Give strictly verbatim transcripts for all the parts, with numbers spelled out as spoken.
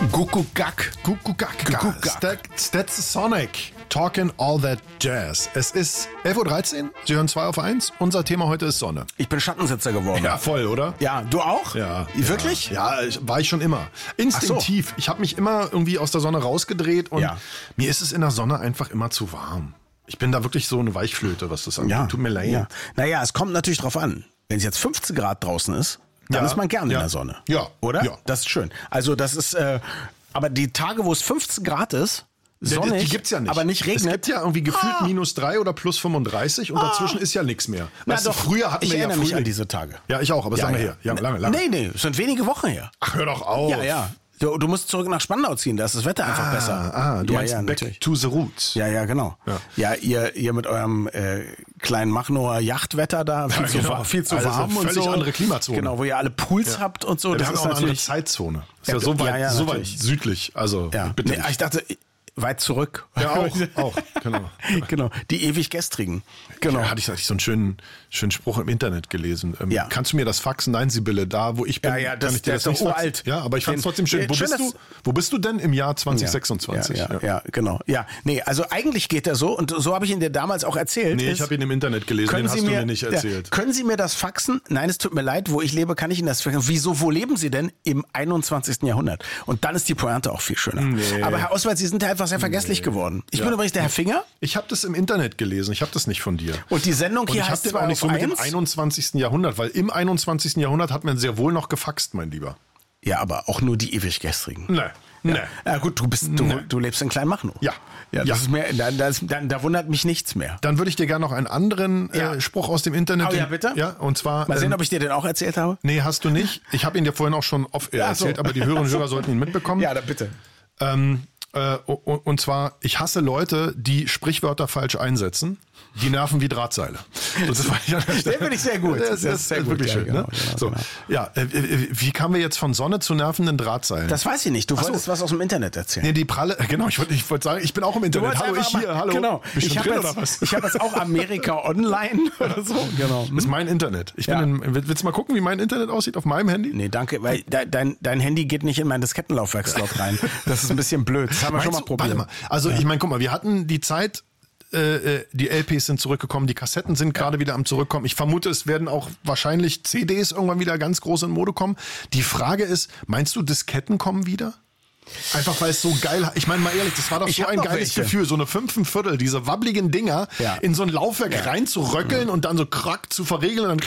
Gukugak. Gukugak. Gukugak. Stetsasonic. Talking all that jazz. Es ist elf Uhr dreizehn. Sie hören zwei auf eins. Unser Thema heute ist Sonne. Ich bin Schattensitzer geworden. Ja, voll, oder? Ja, du auch? Ja. Wirklich? Ja, ja, war ich schon immer. Instinktiv. So. Ich habe mich immer irgendwie aus der Sonne rausgedreht und ja. mir ist es in der Sonne einfach immer zu warm. Ich bin da wirklich so eine Weichflöte, was das angeht. Ja. Tut mir leid. Ja. Naja, es kommt natürlich drauf an. Wenn es jetzt fünfzehn Grad draußen ist, dann ja. ist man gerne ja. in der Sonne. Ja. Oder? Ja. Das ist schön. Also das ist, äh, aber die Tage, wo es fünfzehn Grad ist, sonnig, die gibt's ja nicht. aber nicht regnet. Es gibt ja irgendwie gefühlt ah. minus drei oder plus fünfunddreißig und ah. dazwischen ist ja nichts mehr. Na weißt doch, du, früher hatten ich wir ja erinnere mich Frühling. an diese Tage. Ja, ich auch, aber es ist ja, lange ja. her. Ja, lange, lange. Nee, nee, es sind wenige Wochen her. Ach, hör doch auf. Ja, ja. Du, du musst zurück nach Spandau ziehen, da ist das Wetter einfach ah, besser. Ah, du ja, meinst ja, back natürlich. to the roots. Ja, ja, genau. Ja, ja ihr, ihr mit eurem äh, kleinen Machnower Yachtwetter da, viel, ja, zu, genau. viel zu also warm und so. Völlig andere Klimazone. Genau, wo ihr alle Pools ja. habt und so. Ja, das wir ist haben auch eine natürlich andere Zeitzone. Ist ja, ja so weit, ja, ja, so weit südlich. Also ja. bitte Nee, ich dachte, weit zurück. Ja, auch, auch, genau. genau, die ewig gestrigen. Genau. Ja, hatte ich, hatte ich so einen schönen, schönen Spruch im Internet gelesen. Ähm, ja. Kannst du mir das faxen? Nein, Sibylle, da wo ich bin, ja, ja, das, kann ich dir das das nicht so faxen. alt. Ja, aber ich fand es trotzdem schön. Wo, schön, bist du, wo bist du denn im Jahr zwanzig sechsundzwanzig? Ja, ja, ja, ja, genau. Ja, nee, also eigentlich geht er so und so habe ich ihn dir damals auch erzählt. Nee, ist, ich habe ihn im Internet gelesen, den hast Sie du mir, mir nicht erzählt. Ja, können Sie mir das faxen? Nein, es tut mir leid, wo ich lebe, kann ich Ihnen das faxen. Wieso, wo leben Sie denn? Im einundzwanzigsten Jahrhundert. Und dann ist die Pointe auch viel schöner. Nee. Aber Herr Oswald, Sie sind ja einfach sehr vergesslich nee. geworden. Ich ja. bin übrigens der Herr Finger. Ich habe das im Internet gelesen, ich habe das nicht von dir. Und die Sendung hier und ich heißt habe den auch nicht so mit dem einundzwanzigsten Jahrhundert, weil im einundzwanzigsten Jahrhundert hat man sehr wohl noch gefaxt, mein Lieber. Ja, aber auch nur die ewig gestrigen. Nee. Nee. Ja. ja gut, du bist du, du lebst in Kleinmachnow. Ja. Ja, das ja. Ist mehr, da, da, da, da wundert mich nichts mehr. Dann würde ich dir gerne noch einen anderen ja. äh, Spruch aus dem Internet. Oh ja, bitte? Ja, und zwar. Mal sehen, ähm, ob ich dir den auch erzählt habe. Nee, hast du nicht. Ich habe ihn dir vorhin auch schon off ja, erzählt, so. aber die Hörerinnen und Hörer sollten ihn mitbekommen. Ja, dann bitte. Ähm, äh, und zwar, ich hasse Leute, die Sprichwörter falsch einsetzen. Die nerven wie Drahtseile. Das war ja, den finde ich sehr gut. Das, das, das ist sehr gut, wirklich ja, schön. Genau, ne? genau, so. genau. Ja, äh, wie kamen wir jetzt von Sonne zu nervenden Drahtseilen? Das weiß ich nicht. Du Ach wolltest so. was aus dem Internet erzählen. Nee, die Pralle, genau, ich wollte ich wollt sagen, ich bin auch im Internet. Hallo, ich hier, hallo. Genau. Bist ich du habe drin jetzt, oder was? Ich habe jetzt auch Amerika Online oder so. Genau. Das ist mein Internet. Ich bin ja. in, willst du mal gucken, wie mein Internet aussieht auf meinem Handy? Nee, danke, weil de, dein, dein Handy geht nicht in mein Diskettenlaufwerkslot rein. Das ist ein bisschen blöd. Das haben wir Meinst schon mal du, probiert. Warte mal. Also ja. ich meine, guck mal, wir hatten die Zeit, die L Ps sind zurückgekommen, die Kassetten sind gerade ja. wieder am Zurückkommen. Ich vermute, es werden auch wahrscheinlich C Ds irgendwann wieder ganz groß in Mode kommen. Die Frage ist, meinst du, Disketten kommen wieder? Einfach weil es so geil, ich meine mal ehrlich, das war doch ich so ein geiles welche. Gefühl, so eine fünfenviertel, diese wabbligen Dinger ja. in so ein Laufwerk ja. reinzuröckeln mhm. und dann so krack zu verriegeln und dann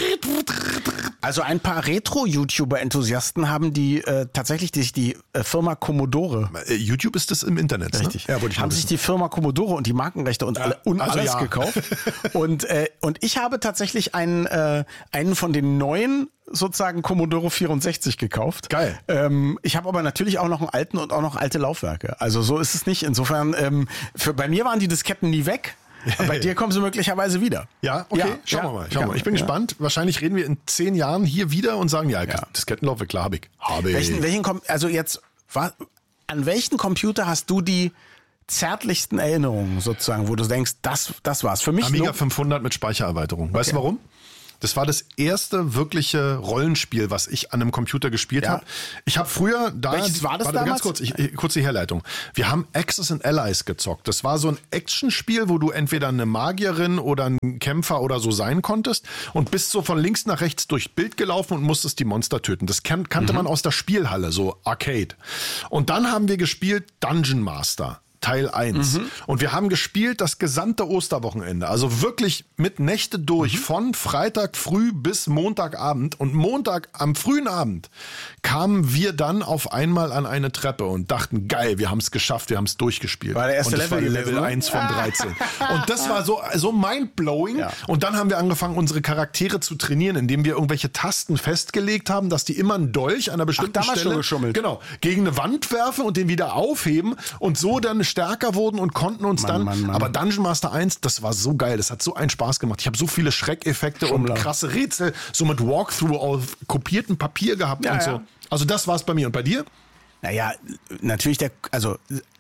also ein paar Retro-YouTuber-Enthusiasten haben die äh, tatsächlich die, die äh, Firma Commodore. Äh, YouTube ist das im Internet, richtig? Ne? Ja, wollte ich haben sich die Firma Commodore und die Markenrechte und, ja. alle, und also alles ja. gekauft. und, äh, und ich habe tatsächlich einen, äh, einen von den neuen sozusagen Commodore vierundsechzig gekauft. Geil. Ähm, ich habe aber natürlich auch noch einen alten und auch noch alte Laufwerke. Also so ist es nicht. Insofern, ähm, für, bei mir waren die Disketten nie weg. Bei dir kommen sie möglicherweise wieder. Ja, okay, ja, schauen ja, wir mal. Schauen ja, wir mal. Ich bin ja. gespannt. Wahrscheinlich reden wir in zehn Jahren hier wieder und sagen, ja, ja. Diskettenlaufwerk, klar, habe ich. Habe ich. Welchen, welchen, also jetzt, was, an welchen Computer hast du die zärtlichsten Erinnerungen sozusagen, wo du denkst, das, das war's? Für mich Amiga fünfhundert mit Speichererweiterung. Weißt okay. du warum? Das war das erste wirkliche Rollenspiel, was ich an einem Computer gespielt ja. habe. Ich habe früher da... Welches war das warte, damals? Ganz kurz, ich, ich, kurz die Herleitung. Wir haben Axis and Allies gezockt. Das war so ein Actionspiel, wo du entweder eine Magierin oder ein Kämpfer oder so sein konntest und bist so von links nach rechts durchs Bild gelaufen und musstest die Monster töten. Das kan- kannte mhm. man aus der Spielhalle, so Arcade. Und dann haben wir gespielt Dungeon Master. Teil eins. Mhm. Und wir haben gespielt das gesamte Osterwochenende. Also wirklich mit Nächte durch. Mhm. Von Freitag früh bis Montagabend. Und Montag am frühen Abend kamen wir dann auf einmal an eine Treppe und dachten, geil, wir haben es geschafft, wir haben es durchgespielt. War der erste und das Level war Level eins von dreizehn. Und das war so, so mindblowing. Ja. Und dann haben wir angefangen, unsere Charaktere zu trainieren, indem wir irgendwelche Tasten festgelegt haben, dass die immer einen Dolch an einer bestimmten Ach, Stelle geschummelt. Genau, gegen eine Wand werfen und den wieder aufheben und so dann stärker wurden und konnten uns Mann, dann, Mann, Mann. aber Dungeon Master eins, das war so geil, das hat so einen Spaß gemacht. Ich habe so viele Schreckeffekte Schummler. und krasse Rätsel, so mit Walkthrough auf kopiertem Papier gehabt Ja, und so. ja. Also das war's bei mir. Und bei dir? Naja, natürlich der, also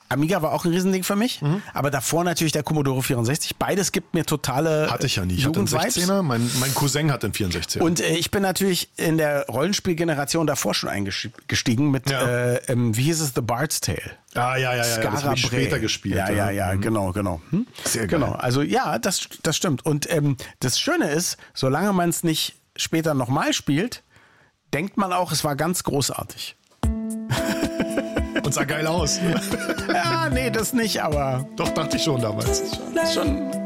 Amiga war auch ein Riesending für mich, mhm. aber davor natürlich der Commodore vierundsechzig. Beides gibt mir totale Hatte ich ja nie. Ich hatte einen sechzehner, mein, mein Cousin hatte einen vierundsechziger. Und äh, ich bin natürlich in der Rollenspielgeneration davor schon eingestiegen mit, ja. äh, ähm, wie hieß es, The Bard's Tale. Ah, ja, ja, ja, ja. Das habe ich später gespielt. Ja, ja, ja, mhm. genau, genau. Hm? Sehr geil. Genau, also ja, das, das stimmt. Und ähm, das Schöne ist, solange man es nicht später nochmal spielt, denkt man auch, es war ganz großartig. Und sah geil aus. Ja, nee, das nicht, aber... Doch, dachte ich schon damals. Schon...